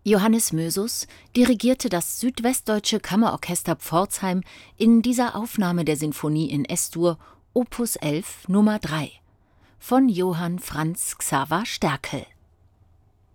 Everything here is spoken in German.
Johannes Mösus dirigierte das Südwestdeutsche Kammerorchester Pforzheim in dieser Aufnahme der Sinfonie in Es-Dur, Opus 11 Nummer 3 von Johann Franz Xaver Sterkel.